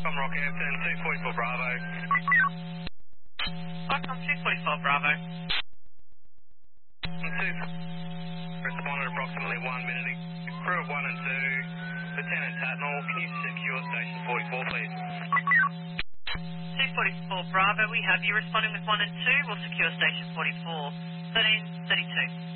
From Rockhampton, 244 Bravo. Stockholm 244 Bravo. 2 responded approximately 1 minute. Crew of 1 and 2, Lieutenant Tatnall, can you secure station 44, please? 244 Bravo, we have you responding with 1 and 2. We'll secure station 44. 1332.